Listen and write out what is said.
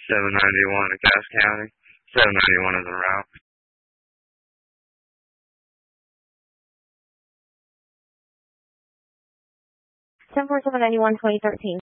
791 in Cass County. 791 is en route. 104791 2013.